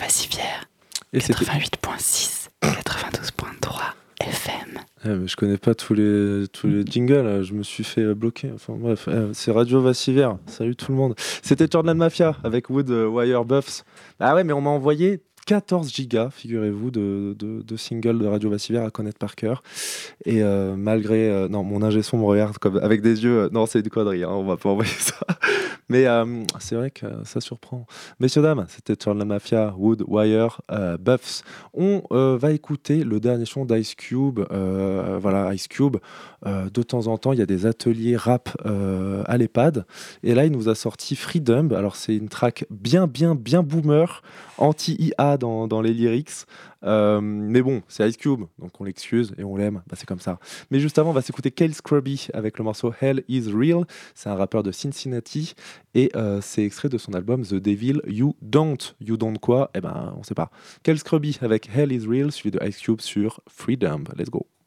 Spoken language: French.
Vassivière, Et c'était... 88.6, 92.3 FM. Mais je connais pas tous les jingles, je me suis fait bloquer. Enfin bref, c'est Radio Vassivière. Salut tout le monde. C'était Jordan Mafia avec Wood Wire Buffs. Ah ouais, mais on m'a envoyé 14 gigas, figurez-vous, de singles de Radio Vassivière à connaître par cœur. Et malgré... non, mon ingé son me regarde comme, avec des yeux... non, c'est une connerie, hein, on va pas envoyer ça. Mais c'est vrai que ça surprend. Messieurs, dames, c'était Jordan Mafia, Wood Wire Buffs. On va écouter le dernier son d'Ice Cube. Voilà, Ice Cube. De temps en temps, il y a des ateliers rap à l'EHPAD. Et là, il nous a sorti Freedom. Alors, c'est une track bien boomer, anti-IA dans les lyrics. Mais bon, c'est Ice Cube, donc on l'excuse et on l'aime. Bah, c'est comme ça. Mais juste avant, on va s'écouter Kale Scrubby avec le morceau Hell is Real. C'est un rappeur de Cincinnati. Et c'est extrait de son album The Devil You Don't. You Don't quoi? Eh ben, on sait pas. Kale Scrubby avec Hell is Real, suivi de Ice Cube sur Freedom. Let's go.